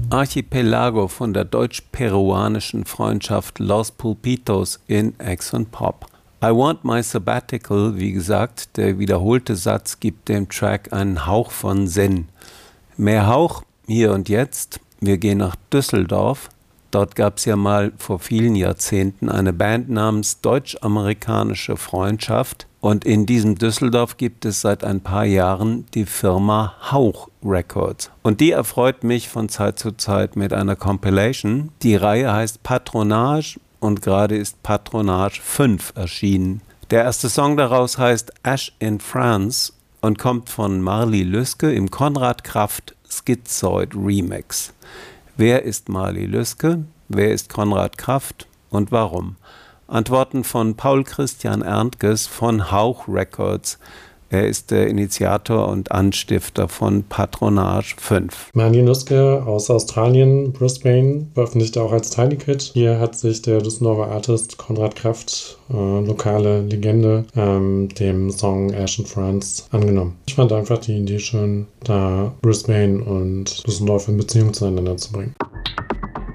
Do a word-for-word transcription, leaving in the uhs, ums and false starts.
Archipelago von der deutsch-peruanischen Freundschaft Los Pulpitos in Ex und Pop. I Want My Sabbatical, wie gesagt, der wiederholte Satz gibt dem Track einen Hauch von Zen. Mehr Hauch, hier und jetzt. Wir gehen nach Düsseldorf. Dort gab es ja mal vor vielen Jahrzehnten eine Band namens Deutsch-Amerikanische Freundschaft. Und in diesem Düsseldorf gibt es seit ein paar Jahren die Firma Hauch Records. Und die erfreut mich von Zeit zu Zeit mit einer Compilation. Die Reihe heißt Patronage und gerade ist Patronage fünf erschienen. Der erste Song daraus heißt Ash in France und kommt von Marly Lüske im Konrad Kraft Schizoid Remix. Wer ist Marly Lüske? Wer ist Konrad Kraft? Und warum? Antworten von Paul Christian Erntges von Hauch Records. Er ist der Initiator und Anstifter von Patronage fünf. Marly Lüske aus Australien, Brisbane, veröffentlichte auch als Tiny Kid. Hier hat sich der Düsseldorfer Artist Konrad Kraft, äh, lokale Legende, ähm, dem Song Ash in France angenommen. Ich fand einfach die Idee schön, da Brisbane und Düsseldorf in Beziehung zueinander zu bringen.